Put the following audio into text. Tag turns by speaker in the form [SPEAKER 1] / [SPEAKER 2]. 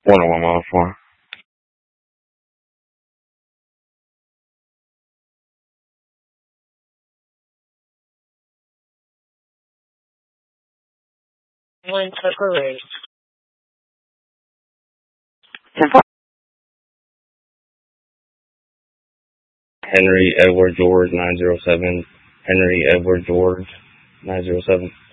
[SPEAKER 1] 101 miles for
[SPEAKER 2] One Tucker
[SPEAKER 3] 10-4.
[SPEAKER 1] Henry Edward George 907. Henry Edward George 907.